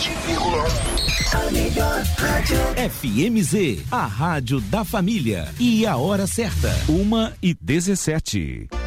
A melhor rádio. FMZ, a rádio da família. E a hora certa, 1h17.